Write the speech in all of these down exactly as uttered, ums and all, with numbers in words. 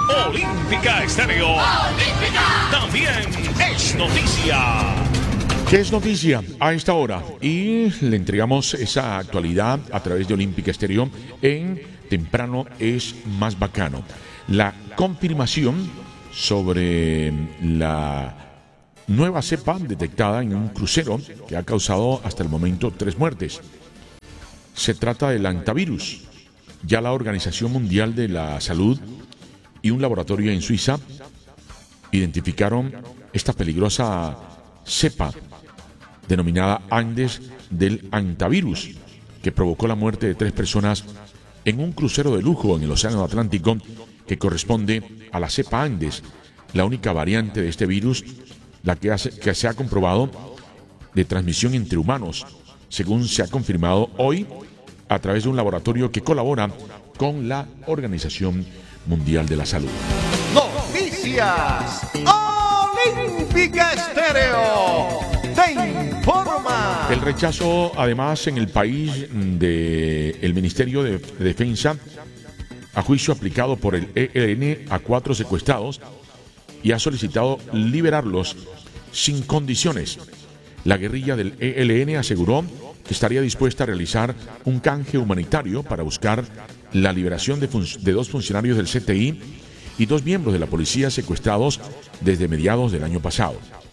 Olímpica Estéreo. Olímpica. También es noticia. ¿Qué es noticia a esta hora? Y le entregamos esa actualidad a través de Olímpica Estéreo en Temprano es Más Bacano. La confirmación sobre la nueva cepa detectada en un crucero que ha causado hasta el momento tres muertes. Se trata del hantavirus. Ya la Organización Mundial de la Salud y un laboratorio en Suiza identificaron esta peligrosa cepa denominada Andes del hantavirus, que provocó la muerte de tres personas en un crucero de lujo en el Océano Atlántico que corresponde a la cepa Andes, la única variante de este virus la que, hace, que se ha comprobado de transmisión entre humanos, según se ha confirmado hoy a través de un laboratorio que colabora con la Organización Mundial de la Salud. Noticias Olímpica Estéreo te informa. El rechazo, además, en el país del Ministerio de Defensa a juicio aplicado por el E L N a cuatro secuestrados y ha solicitado liberarlos sin condiciones. La guerrilla del E L N aseguró que estaría dispuesta a realizar un canje humanitario para buscar la liberación de, fun- de dos funcionarios del C T I y dos miembros de la policía secuestrados desde mediados del año pasado.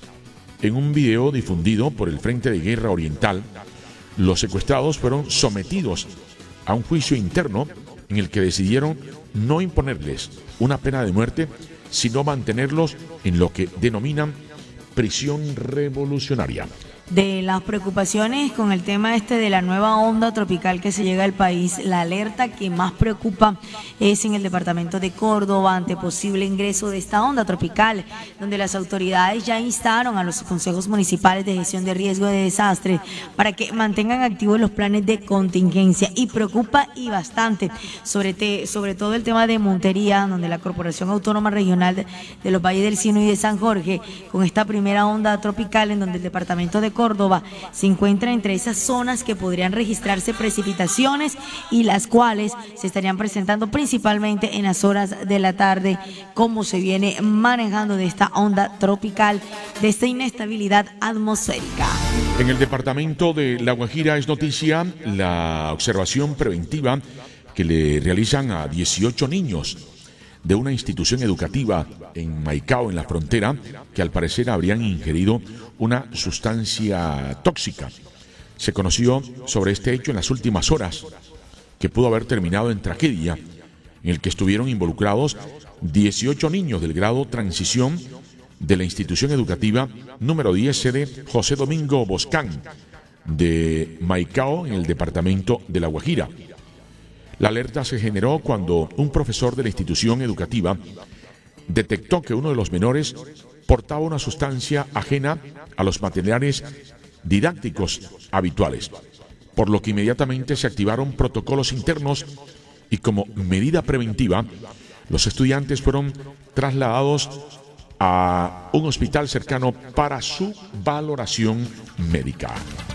En un video difundido por el Frente de Guerra Oriental, los secuestrados fueron sometidos a un juicio interno en el que decidieron no imponerles una pena de muerte, sino mantenerlos en lo que denominan prisión revolucionaria. De las preocupaciones con el tema este de la nueva onda tropical que se llega al país, la alerta que más preocupa es en el departamento de Córdoba ante posible ingreso de esta onda tropical, donde las autoridades ya instaron a los consejos municipales de gestión de riesgo de desastre para que mantengan activos los planes de contingencia, y preocupa y bastante, sobre, te, sobre todo el tema de Montería, donde la Corporación Autónoma Regional de, de los Valles del Sino y de San Jorge, con esta primera onda tropical en donde el departamento de Córdoba se encuentra entre esas zonas que podrían registrarse precipitaciones y las cuales se estarían presentando principalmente en las horas de la tarde, como se viene manejando de esta onda tropical, de esta inestabilidad atmosférica. En el departamento de La Guajira es noticia la observación preventiva que le realizan a dieciocho niños de una institución educativa en Maicao, en la frontera, que al parecer habrían ingerido una sustancia tóxica. Se conoció sobre este hecho en las últimas horas, que pudo haber terminado en tragedia, en el que estuvieron involucrados dieciocho niños del grado Transición de la institución educativa número diez, sede José Domingo Boscán, de Maicao, en el departamento de La Guajira. La alerta se generó cuando un profesor de la institución educativa detectó que uno de los menores portaba una sustancia ajena a los materiales didácticos habituales, por lo que inmediatamente se activaron protocolos internos y, como medida preventiva, los estudiantes fueron trasladados a un hospital cercano para su valoración médica.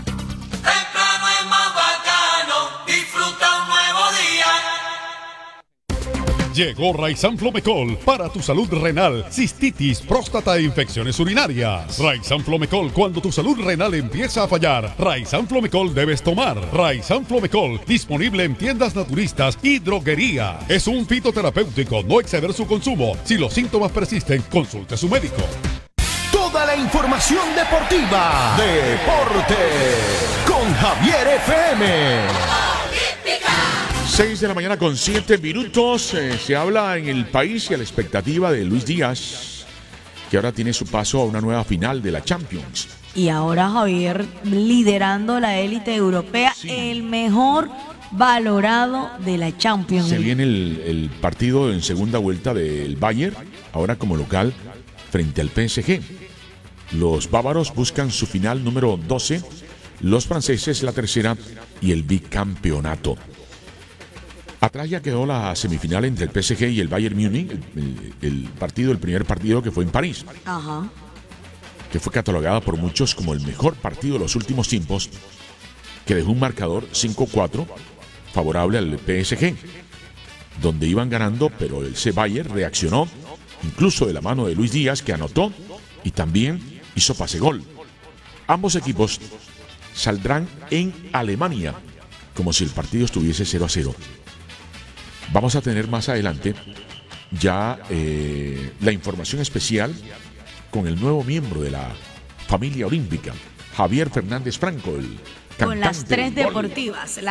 Llegó Raizan Flomecol para tu salud renal, cistitis, próstata e infecciones urinarias. Raizan Flomecol cuando tu salud renal empieza a fallar. Raizan Flomecol debes tomar. Raizan Flomecol disponible en tiendas naturistas y droguería. Es un fitoterapéutico, no exceder su consumo. Si los síntomas persisten, consulte a su médico. Toda la información deportiva. Deporte con Javier F M. seis de la mañana con siete minutos. Eh, se habla en el país y a la expectativa de Luis Díaz, que ahora tiene su paso a una nueva final de la Champions. Y ahora Javier liderando la élite europea, sí, el mejor valorado de la Champions. Se viene el, el partido en segunda vuelta del Bayern, ahora como local frente al P S G. Los bávaros buscan su final número doce, los franceses la tercera y el bicampeonato. Atrás ya quedó la semifinal entre el P S G y el Bayern Múnich, el, el, el partido, el primer partido que fue en París. Ajá. Que fue catalogada por muchos como el mejor partido de los últimos tiempos, que dejó un marcador cinco cuatro favorable al P S G. donde iban ganando, pero el C. Bayern reaccionó, incluso de la mano de Luis Díaz, que anotó y también hizo pase gol. Ambos equipos saldrán en Alemania, como si el partido estuviese cero a cero. Vamos a tener más adelante ya eh, la información especial con el nuevo miembro de la familia olímpica, Javier Fernández Franco, el con las cantante tres del gol. deportivas.